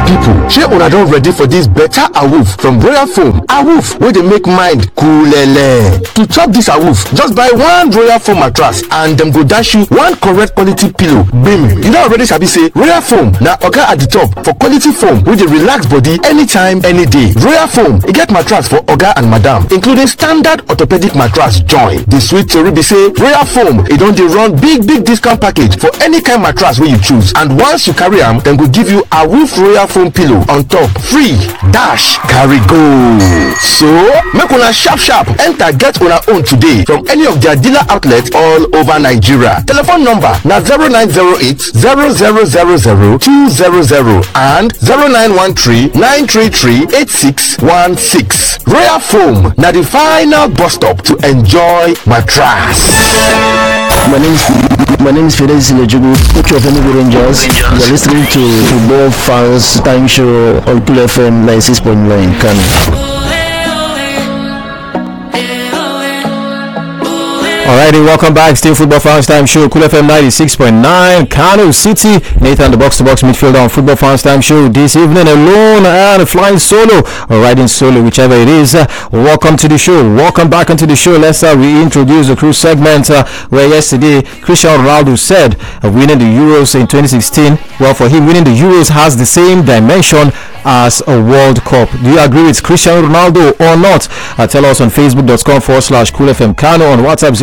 people, shey una don ready for this better awoof from Royal Foam? Awoof wey dey make mind coolele. To chop this awoof, just buy one Royal Foam mattress and dem go dash you one correct quality pillow. Gbim, you don already sabi say Royal Foam na oga at the top for quality foam wey dey relax body anytime, any day. Royal Foam e get mattress for oga and madam, including standard orthopedic mattress join. The sweet tori be say Royal Foam e don dey run big discount package for any kind mattress wey you choose, and once you carry am, dem go give you awoof Royal Foam pillow on top free dash carry go. So make una sharp enter get una own today from any of their dealer outlets all over Nigeria. Telephone number na 0908 0000 200 and 0913 933 8616. Royal Foam na the final bus stop to enjoy mattress. My name is Fidel Silejugu, coach of Enugu Rangers. You are listening to Football Fans Time Show on Cool FM 96.9 Kano. Alrighty, welcome back. Still Football Fans Time Show, Cool FM 96.9, Kano City. Nathan, the box-to-box midfielder on Football Fans Time Show this evening, alone and flying solo or riding solo, whichever it is. Welcome to the show. Welcome back onto the show. Let's reintroduce the crew segment where yesterday Cristiano Ronaldo said winning the Euros in 2016. Well, for him, winning the Euros has the same dimension as a World Cup. Do you agree with Cristiano Ronaldo or not? Tell us on facebook.com/coolfm Kano, on WhatsApp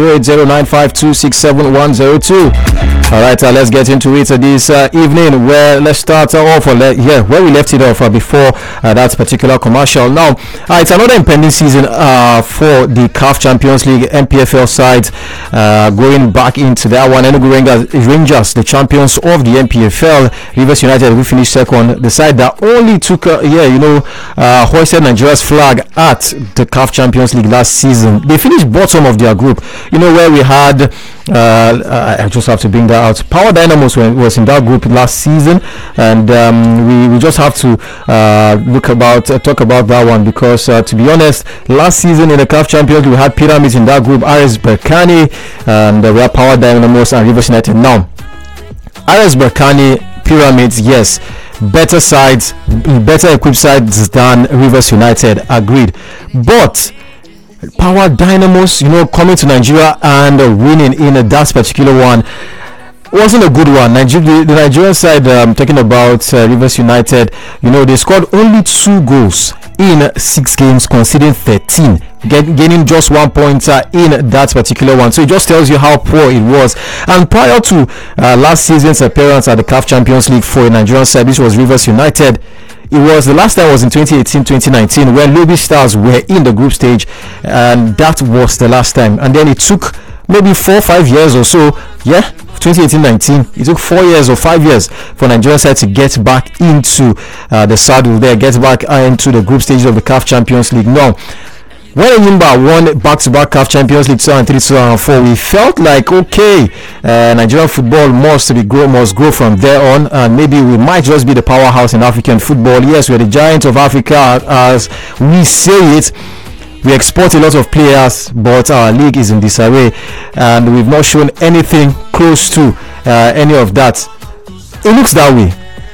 08095267102. Alright, let's get into it this evening, where let's start off where we left it off before that particular commercial. Now, it's another impending season for the CAF Champions League MPFL side, going back into that one. Enugu Rangers, the champions of the MPFL. Rivers United, who finished second, the side that only took hoisted Nigeria's flag at the CAF Champions League last season. They finished bottom of their group, where we had I just have to bring that out. Power Dynamos was in that group last season, and we just have to talk about that one, because to be honest, last season in the CAF Champions League we had Pyramids in that group, RS Berkane, and we had Power Dynamos and Rivers United. Now, RS Berkane, Pyramids, yes, better sides, better equipped sides than Rivers United, agreed, but Power Dynamos, coming to Nigeria and winning in that particular one wasn't a good one. The Nigerian side, talking about Rivers United, they scored only 2 goals in 6 games, conceding 13, gaining just 1 point in that particular one. So it just tells you how poor it was. And prior to last season's appearance at the CAF Champions League for a Nigerian side, this was Rivers United. It was the last time was in 2018-2019 when Lobby Stars were in the group stage, and that was the last time. And then it took maybe 4-5 years or so, 2018-19, it took 4 years or 5 years for Nigeria side to get back into the saddle there, get back into the group stages of the CAF Champions League. Now, when Enyimba won back-to-back CAF Champions League 2003-2004, we felt like, okay, Nigerian football must grow from there on, and maybe we might just be the powerhouse in African football. Yes, we're the giant of Africa, as we say it. We export a lot of players, but our league is in disarray, and we've not shown anything close to any of that. It looks that way.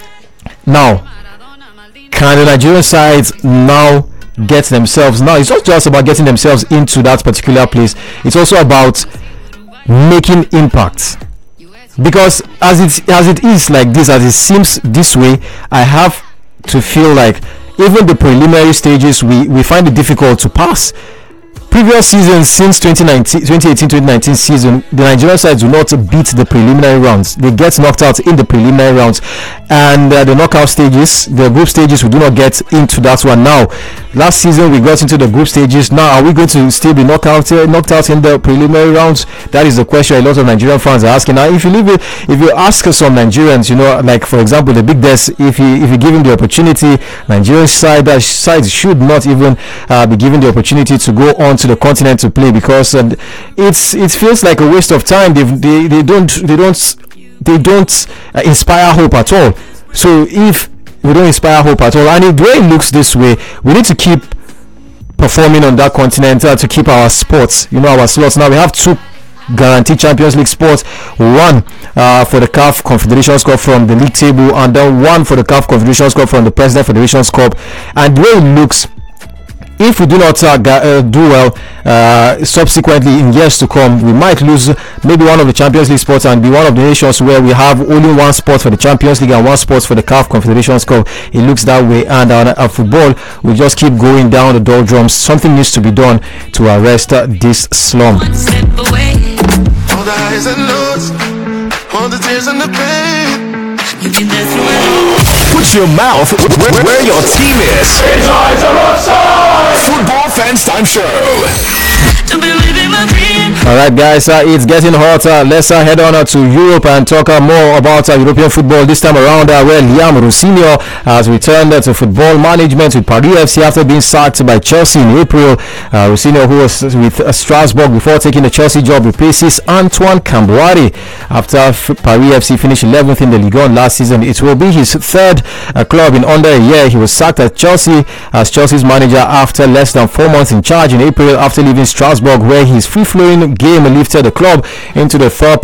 Now, can the Nigerian sides now get themselves, now it's not just about getting themselves into that particular place, it's also about making impact, because as it is like this, as it seems this way, I have to feel like even the preliminary stages we find it difficult to pass. Previous seasons, since 2018-2019 season, the Nigerian sides do not beat the preliminary rounds. They get knocked out in the preliminary rounds, and the knockout stages, the group stages, we do not get into that one. Now, last season we got into the group stages. Now, are we going to still be knocked out in the preliminary rounds? That is the question a lot of Nigerian fans are asking. Now, if you ask some Nigerians, like for example the Big Des, if you give him the opportunity, Nigerian sides should not even be given the opportunity to go on to the continent to play, because it feels like a waste of time. They don't inspire hope at all. So if we don't inspire hope at all, and the way it looks this way, we need to keep performing on that continent to keep our spots, our slots. Now we have 2 guaranteed Champions League spots, one for the CAF Confederations Cup from the league table, and then one for the CAF Confederations Cup from the President Federations Cup. And the way it looks, if we do not do well subsequently in years to come, we might lose maybe one of the Champions League spots and be one of the nations where we have only one spot for the Champions League and one spot for the CAF Confederations Cup. It looks that way, and our football will just keep going down the doldrums. Something needs to be done to arrest this slump. One step away. All the highs and lows, all the tears and the pain. You can dance through it all. Put your mouth where your team is. It's eyes are offside. Football Fans Time Show. To be living my dream. Alright guys, it's getting hotter. Let's head on to Europe and talk more about European football. This time around, where Liam Rossignol has returned to football management with Paris FC after being sacked by Chelsea in April. Rossignol, who was with Strasbourg before taking the Chelsea job, replaces Antoine Camboire after Paris FC finished 11th in the Ligue 1 last season. It will be his third club in under a year. He was sacked at Chelsea as Chelsea's manager after less than 4 months in charge in April after leaving Strasbourg, where his free-flowing game lifted the club into the top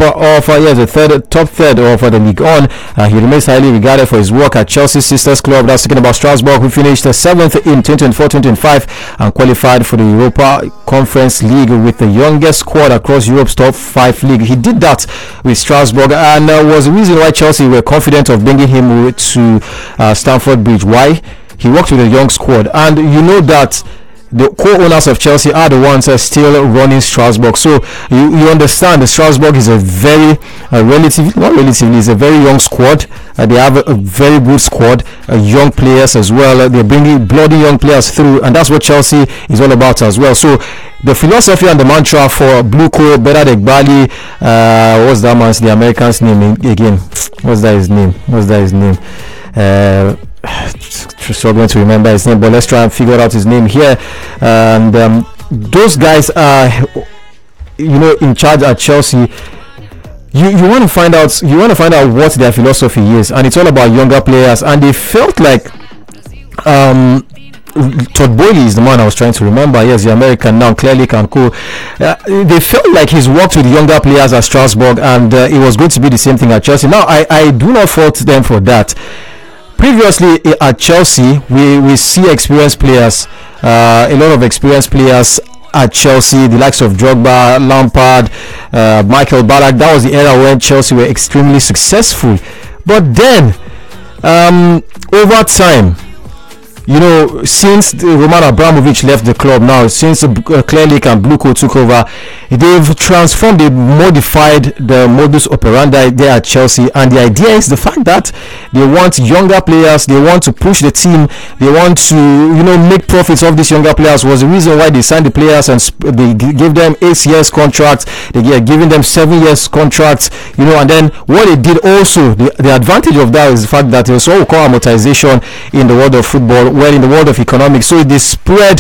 third of the Ligue 1. He remains highly regarded for his work at Chelsea's sisters club. That's talking about Strasbourg, who finished 7th in 2024-25 and qualified for the Europa Conference League with the youngest squad across Europe's top 5 league. He did that with Strasbourg and was the reason why Chelsea were confident of bringing him to Stamford Bridge. Why? He worked with a young squad, and you know that the co-owners of Chelsea are the ones still running Strasbourg, so you understand that Strasbourg is a very it's a very young squad. They have a very good squad, young players as well. They're bringing bloody young players through, and that's what Chelsea is all about as well. So the philosophy and the mantra for Bluco, Berat Eghbali, what's that man's, the American's name again? What's that his name? Struggling to remember his name, but let's try and figure out his name here. And those guys are, in charge at Chelsea. You want to find out what their philosophy is, and it's all about younger players. And they felt like Todd Boehly is the man I was trying to remember. Yes, the American now, clearly can cool. They felt like he's worked with younger players at Strasbourg, and it was going to be the same thing at Chelsea. Now, I do not fault them for that. Previously at Chelsea, we see experienced players, a lot of experienced players at Chelsea, the likes of Drogba, Lampard, Michael Ballack. That was the era when Chelsea were extremely successful. But then, over time, since Roman Abramovich left the club, now since Clearlake and Bluco took over, they've transformed, they've modified the modus operandi there at Chelsea. And the idea is the fact that they want younger players, they want to push the team, they want to make profits of these younger players. Was the reason why they signed the players and they gave them 8 years contracts, they are giving them 7 years contracts, and then what they did also, the advantage of that is the fact that there's what we call amortization in the world of football, well, in the world of economics. So they spread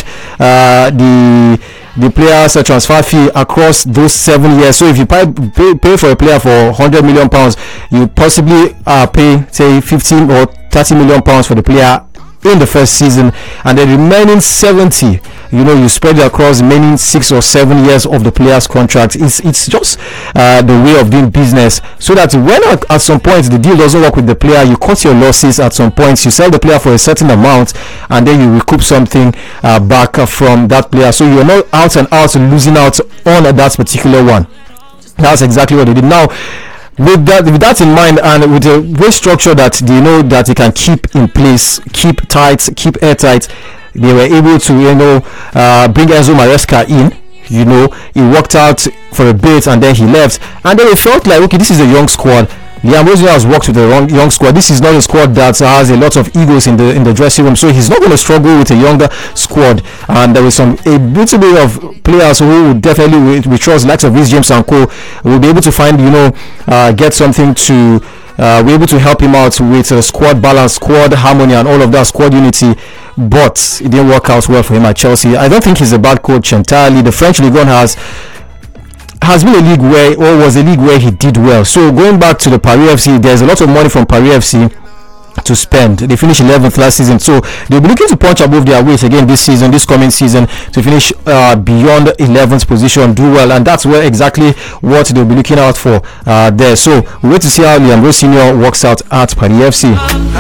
the players' transfer fee across those 7 years. So if you pay for a player for £100 million, you possibly pay, say, 15 or 30 million pounds for the player in the first season, and the remaining 70, you spread it across the remaining 6 or 7 years of the player's contract. It's just the way of doing business, so that when at some point the deal doesn't work with the player, you cut your losses at some points, you sell the player for a certain amount, and then you recoup something back from that player, so you're not out and out losing out on that particular one. That's exactly what they did. Now, with that in mind, and with the way structure that they know that they can keep in place, keep tight, keep airtight, they were able to bring Enzo Maresca in. He worked out for a bit and then he left, and then they felt like, okay, this is a young squad. Liam Rossignol has worked with a young squad. This is not a squad that has a lot of egos in the dressing room, so he's not going to struggle with a younger squad. And there was a little bit of players who would definitely, we trust, likes of Reece James and co, will be able to find, get something to be able to help him out with squad balance, squad harmony, and all of that, squad unity. But it didn't work out well for him at Chelsea. I don't think he's a bad coach entirely. The French Ligue 1 has been a league was a league where he did well. So going back to the Paris FC, there's a lot of money from Paris FC to spend. They finished 11th last season, so they'll be looking to punch above their weight again this coming season, to finish beyond 11th position, do well, and that's where exactly what they'll be looking out for there. So we wait to see how Liam Rose Senior works out at Paris FC.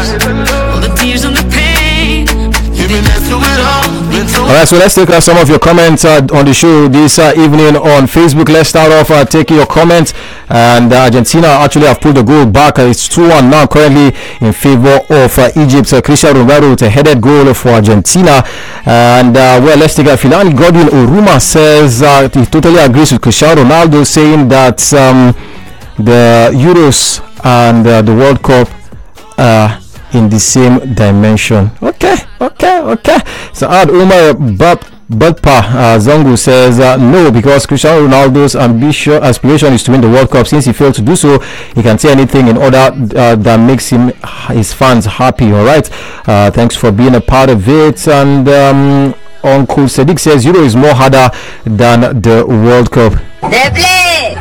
Alright, so let's take some of your comments on the show this evening on Facebook. Let's start off taking your comments. And Argentina actually have pulled the goal back. It's 2-1 now, currently in favor of Egypt. Cristiano Ronaldo with a headed goal for Argentina. And well, let's take a Filani Godwin Oruma says he totally agrees with Cristiano Ronaldo, saying that the Euros and the World Cup in the same dimension. Okay. So Umar Badpa Zongo says no, because Cristiano Ronaldo's aspiration is to win the World Cup. Since he failed to do so, he can say anything in order that makes his fans happy. All right, thanks for being a part of it. And Uncle Sadiq says Euro is more harder than the World Cup. They play.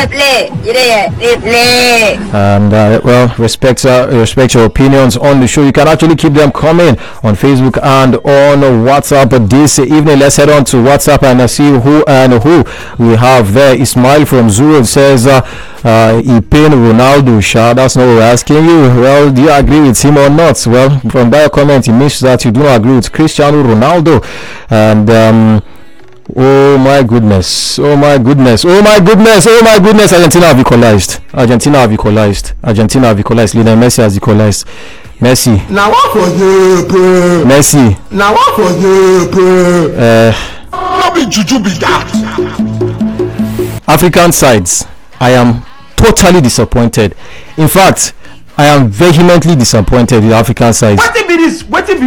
And well, respect your opinions on the show. You can actually keep them coming on Facebook and on WhatsApp. But this evening, let's head on to WhatsApp and see who we have there. Ismail from Zuru says Ipen Ronaldo. That's not what we're asking you. Well, do you agree with him or not? Well, from that comment, it means that you do not agree with Cristiano Ronaldo. And oh my goodness, Argentina have equalized. Lionel Messi has equalized. Messi. Now what for you, bro? Messi. Now what for you, bro? How be juju be that? African sides, I am totally disappointed. In fact, I am vehemently disappointed with African sides. What be this?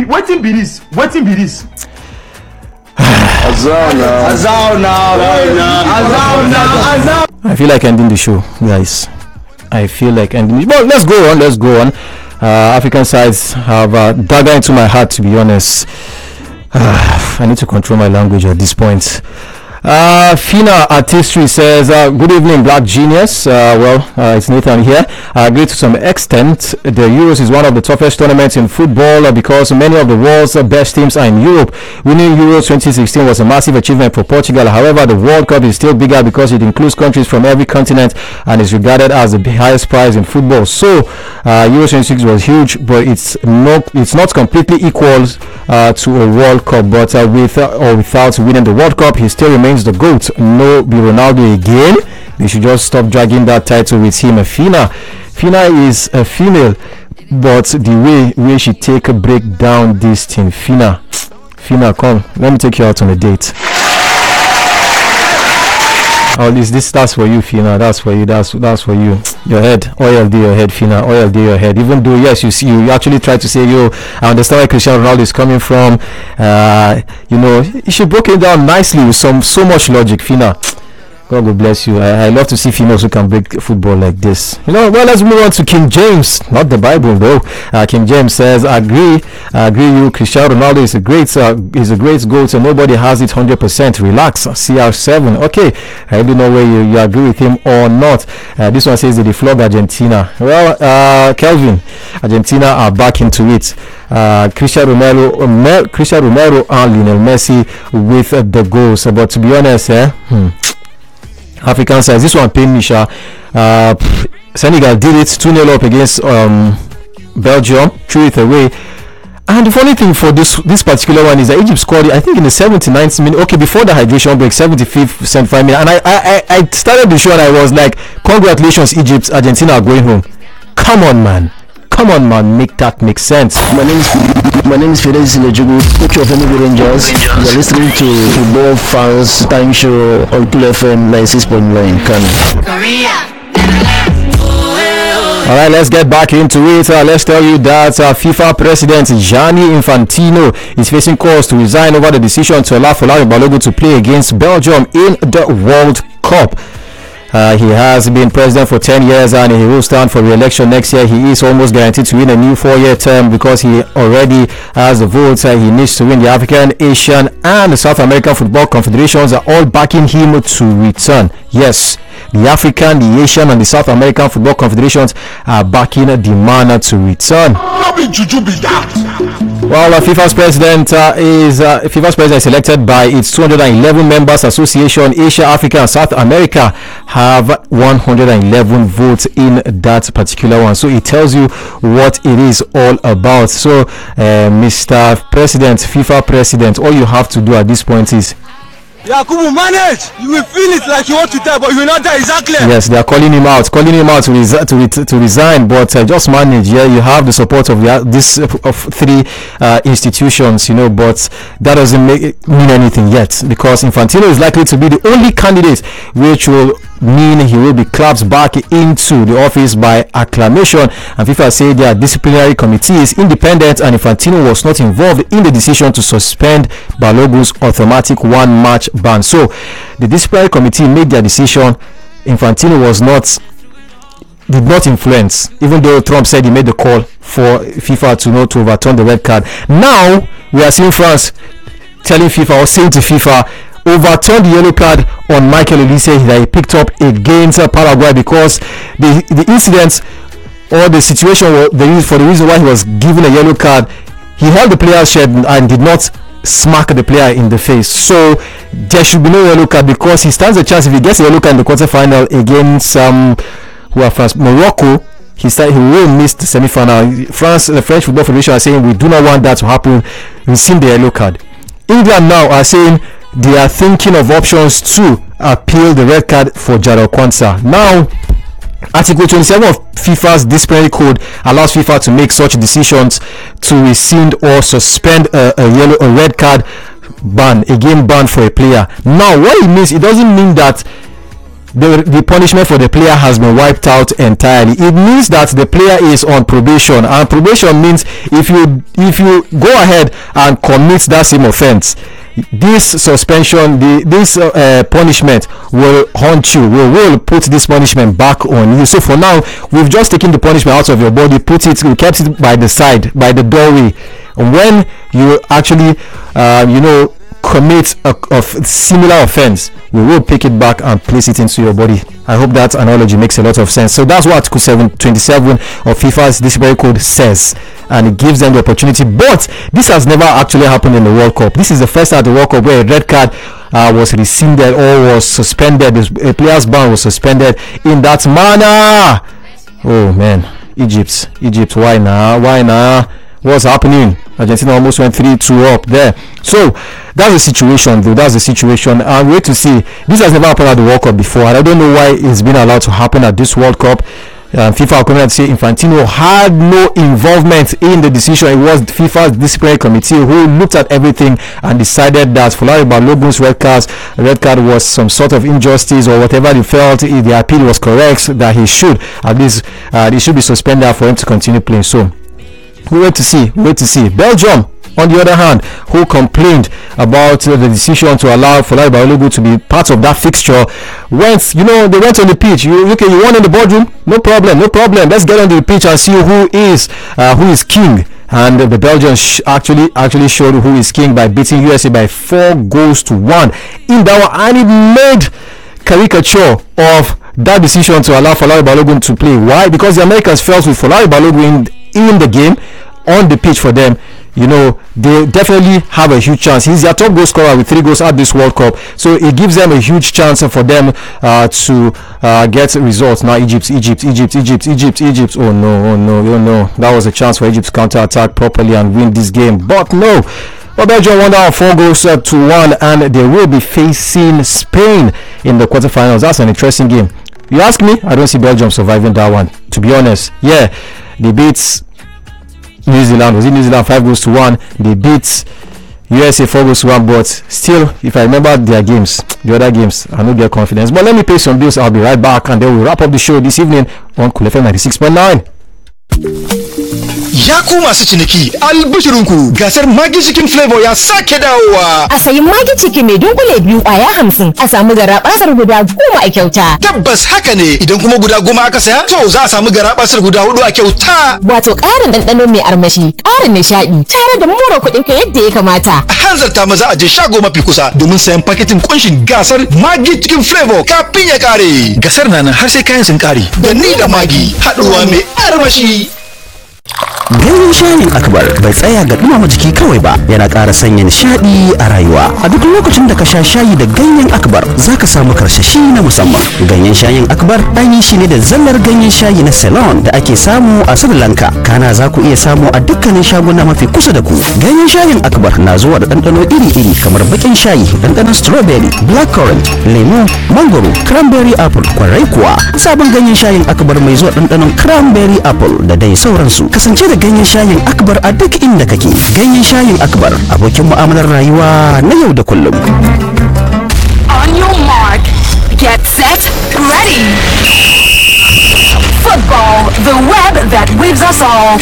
I feel like ending the show, guys. But let's go on. African sides have dagger into my heart, to be honest. I need to control my language at this point. Fina Artistry says good evening, Black Genius. It's Nathan here. I agree to some extent. The Euros is one of the toughest tournaments in football because many of the world's best teams are in Europe. Winning Euros 2016 was a massive achievement for Portugal. However, the World Cup is still bigger because it includes countries from every continent and is regarded as the highest prize in football. So Euros 2016 was huge, but it's not completely equal to a World Cup. But with or without winning the World Cup, he still remains the GOAT. No, be Ronaldo again. They should just stop dragging that title with him. Fina is a female, but the way she break down this thing. Fina, come, let me take you out on a date. Oh, that's for you, Fina. That's for you. Your head, oil do your head, Fina. Oil do your head. Even though yes, you actually try to say, I understand where Cristiano Ronaldo is coming from. She broke it down nicely with so much logic, Fina. God will bless you. I love to see females who can break football like this. Well, let's move on to King James. Not the Bible, though. King James says, agree you. Cristiano Ronaldo is a great goal, so nobody has it 100%. Relax. CR7. Okay. I don't know whether you agree with him or not. This one says that they flog Argentina. Well, Kelvin, Argentina are back into it. Cristiano Ronaldo and Lionel Messi with the goals. But to be honest, African sides, this one paid me. Senegal did it 2-0 up against Belgium, threw it away. And the funny thing for this particular one is that Egypt scored it, I think, in the 79th minute. Okay, before the hydration break, 75th, 75 minute. And I started the show and I was like, congratulations, Egypt, Argentina are going home. Come on, man, make that make sense. My name is Fidel Silejugu, coach of Enugu Rangers. You're listening to Football Fans Time Show on Cool FM 96.9 Kano. Alright, let's get back into it. Let's tell you that FIFA President Gianni Infantino is facing calls to resign over the decision to allow Folarin Balogun to play against Belgium in the World Cup. He has been president for 10 years and he will stand for re-election next year. He is almost guaranteed to win a new 4-year term because he already has the votes he needs to win. The African, Asian and the South American Football Confederations are all backing him to return. Yes, the African, the Asian and the South American Football Confederations are backing the man to return. Well, FIFA's president is elected by its 211 members association. Asia, Africa and South America have 111 votes in that particular one. So it tells you what it is all about. So Mr. President, FIFA president, all you have to do at this point is Yakubu, manage. You will feel it like you want to die, but you will not die. Exactly. Yes, they are calling him out to resign, but just manage. Yeah, you have the support of this of 3 institutions, but that doesn't mean anything yet, because Infantino is likely to be the only candidate, which will mean he will be clapped back into the office by acclamation. And FIFA said their disciplinary committee is independent and Infantino was not involved in the decision to suspend Balogun's automatic 1-match ban. So the disciplinary committee made their decision. Infantino did not influence, even though Trump said he made the call for FIFA to overturn the red card. Now we are seeing France telling FIFA, or saying to FIFA, overturn the yellow card on Michael Olise that he picked up against Paraguay, because the incident or the situation for the reason why he was given a yellow card, he held the player's shirt and did not smack the player in the face. So there should be no yellow card, because he stands a chance if he gets a yellow card in the quarterfinal against Morocco. He will miss the semi-final. The French Football Federation are saying we do not want that to happen. Rescind the yellow card. England now are saying they are thinking of options to appeal the red card for Jadon Quansah. Now, Article 27 of FIFA's disciplinary code allows FIFA to make such decisions to rescind or suspend a red card ban, a game ban for a player. Now, what it means, it doesn't mean that the punishment for the player has been wiped out entirely. It means that the player is on probation, and probation means if you go ahead and commit that same offense, this suspension, this punishment will haunt you. We will put this punishment back on you. So for now, we've just taken the punishment out of your body, we kept it by the side, by the doorway. When you actually commit a similar offense, we will pick it back and place it into your body. I hope that analogy makes a lot of sense. So that's what Article 27 of FIFA's disciplinary code says, and it gives them the opportunity. But this has never actually happened in the World Cup. This is the first time at the World Cup where a red card was rescinded or was suspended. A player's ban was suspended in that manner. Oh man, Egypt, why now? What's happening? Argentina almost went 3-2 up there. So that's the situation, though. That's the situation. And wait to see. This has never happened at the World Cup before, and I don't know why it's been allowed to happen at this World Cup. FIFA are coming out to say Infantino had no involvement in the decision. It was FIFA's disciplinary committee who looked at everything and decided that Folari Balogun's red card was some sort of injustice, or whatever they felt the appeal was correct, that he should at least he should be suspended for him to continue playing. So we wait to see. Belgium, on the other hand, who complained about the decision to allow Folari Balogun to be part of that fixture, they went on the pitch. You won in the boardroom, no problem. Let's get on the pitch and see who is king. And the Belgians actually showed who is king by beating USA by 4-1 in that one, and it made caricature of that decision to allow Folari Balogun to play. Why? Because the Americans felt with Folari Balogun in the game, on the pitch for them, they definitely have a huge chance. He's their top goal scorer with 3 goals at this World Cup, so it gives them a huge chance for them to get results. Now Egypt. Oh no, that was a chance for Egypt to counter-attack properly and win this game, but no. Well, Belgium won down 4-1, and they will be facing Spain in the quarterfinals. That's an interesting game. You ask me, I don't see Belgium surviving that one, to be honest. Yeah, they beat New Zealand. Was it New Zealand 5-1? They beat USA 4-1, but still, if I remember the other games, I don't get confidence. But let me pay some bills. I'll be right back, and then we'll wrap up the show this evening on Cool FM 96.9. Ya ku masu ciniki, albishirinku gasar Maggi Chicken Flavor ya sake dawowa. A sayi Maggi Chicken mai dunkule 2 kwaya 50 a samu garabasar guda 10 a kyauta. Tabbas haka ne, idan kuma guda 10 aka saya to za a samu garabasar guda 4 a kyauta. Wato ƙarin ɗanɗano mai armashi, ƙarin nishaɗi tare da more kuɗin ka yadda ya kamata. A hanzarta maza a je shago mafi kusa domin sayan paketin kunshin gasar Maggi Chicken Flavor kafin ya kare. Gasar na nan har sai kayan sun kare. Da ni da Maggi haɗuwa mai armashi. Ganyen shayin Akbar bai tsaya ga dumama jiki kawai ba, yana ƙara sanya nishaɗi a rayuwa. A duk lokacin da ka sha shayi da ganyen Akbar za ka samu karsashi na musamman. Ganyen shayin Akbar an yi shi ne da zallar ganyen shayi na Ceylon da ake samu a Sri Lanka. Kana za ku iya samu a dukkanin shaguna mafi kusa da ku. Ganyen shayin Akbar na zuwa da ɗanɗano iri-iri kamar baƙin shayi, ɗanɗanon strawberry, blackcurrant, lemu, mangoro, cranberry apple, kwarai kuwa. Sabon ganyen shayin Akbar mai zuwa ɗanɗanon cranberry apple da dai sauransu. Kasance da ganyen shayin Akbar a duk inda kake. Ganyen shayin Akbar abokin mu'amalar rayuwa na yau da kullum. On your mark, get set, ready. Football, the web that weaves us all.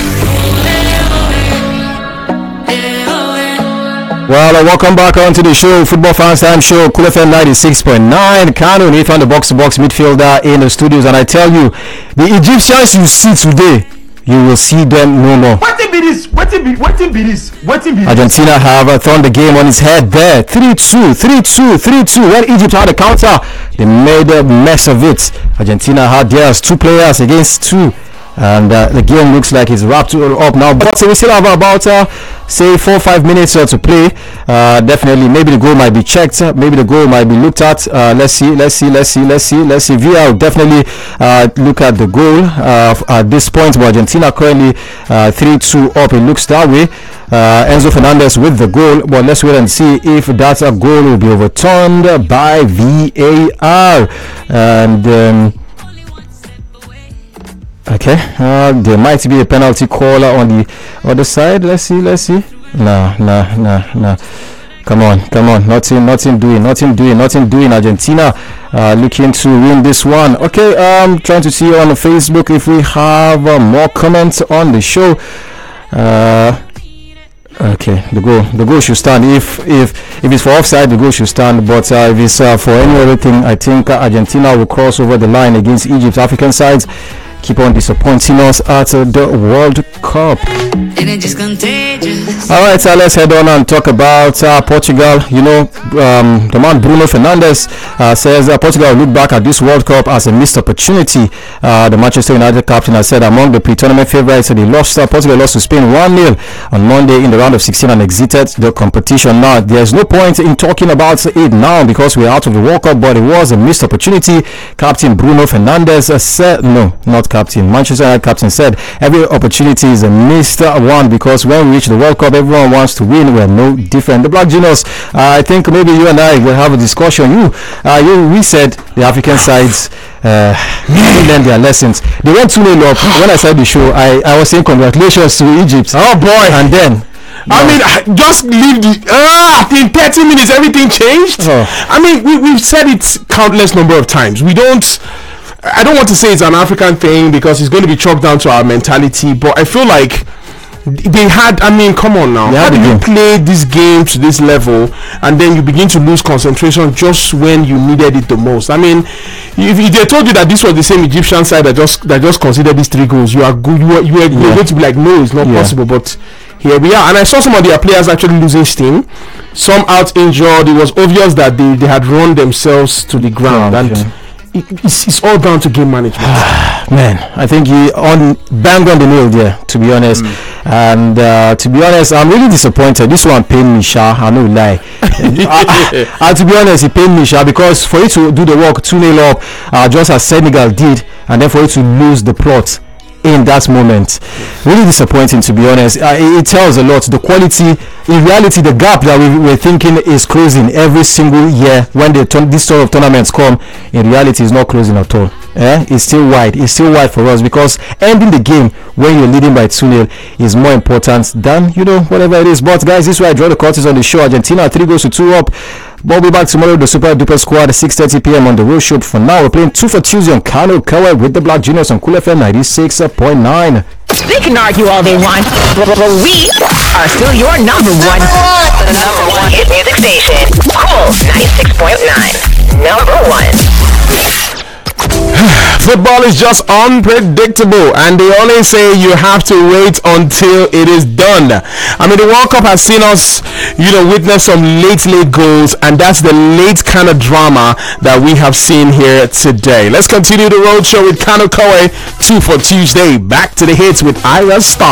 Well, welcome back onto the show, Football Fans Time Show, Cool FM 96.9. Kanu Nathan, the box-to-box midfielder in the studios, and I tell you, the Egyptians you see today, you will see them no more. What be this? Argentina have thrown the game on its head there. 3-2. When Egypt had a counter, they made a mess of it. Argentina had theirs, 2 players against 2. And the game looks like it's wrapped up now, but we still have about say 4 or 5 minutes to play. Definitely, maybe the goal might be checked, maybe the goal might be looked at. Let's see. VR will definitely look at the goal at this point. But Argentina currently 3-2 up. It looks that way. Enzo Fernandez with the goal, but let's wait and see if that goal will be overturned by VAR. And okay, there might be a penalty caller on the other side. Let's see. Nah. Come on. Nothing doing. Argentina looking to win this one. Okay, trying to see on Facebook if we have more comments on the show. Okay, the goal should stand. If it's for offside, the goal should stand. But if it's for any other thing, I think Argentina will cross over the line against Egypt. African sides keep on disappointing us at the World Cup. Alright, so let's head on and talk about Portugal. You know, the man Bruno Fernandes says Portugal will look back at this World Cup as a missed opportunity. The Manchester United captain has said among the pre-tournament favourites, Portugal lost to Spain 1-0 on Monday in the round of 16 and exited the competition. Now, there's no point in talking about it now because we're out of the World Cup, but it was a missed opportunity. Captain Bruno Fernandes said, no, not captain. Manchester United captain said every opportunity is a missed one because when we reach the World Cup, everyone wants to win. We're no different. The Black Genius, I think maybe you and I will have a discussion. We said the African sides didn't learn their lessons. They went 2-0 up. When I started the show, I was saying congratulations to Egypt. Oh boy! And then I mean, just leave the in 30 minutes everything changed. I mean, we've said it countless number of times. I don't want to say it's an African thing because it's going to be chalked down to our mentality, but I feel like they had, I mean, come on now. How do you play this game to this level and then you begin to lose concentration just when you needed it the most? I mean, if they told you that this was the same Egyptian side that just considered these 3 goals, you're going to be like, no, it's not possible. But here we are. And I saw some of their players actually losing steam. Some out injured. It was obvious that they had run themselves to the ground. It's all down to game management. Man, I think he banged on the nail there, to be honest. And to be honest, I'm really disappointed. This one pained me, Sha. I no lie. To be honest, it pained me, Sha, because for you to do the work 2-0 up, just as Senegal did, and then for you to lose the plot in that moment, really disappointing, to be honest. It tells a lot. The quality in reality, the gap that we're thinking is closing every single year when this sort of tournaments come, in reality, is not closing at all. It's still wide. It's still wide for us because ending the game when you're leading by 2-0 is more important than, whatever it is. But guys, this is where I draw the curtains on the show. Argentina 3-2 up. We'll be back tomorrow with the Super Duper Squad at 6:30 p.m. on the Road Show. For now, we're playing 2 for Tuesday on Kano Kawa with the Black Juniors on Cool FM 96.9. They can argue all they want, but we are still your number one. The number one hit music station. Cool 96.9. Number one. Football is just unpredictable, and they always say you have to wait until it is done. I mean, the World Cup has seen us, witness some late goals, and that's the late kind of drama that we have seen here today. Let's continue the road show with Kano Koe, 2 for Tuesday. Back to the hits with Ira Star.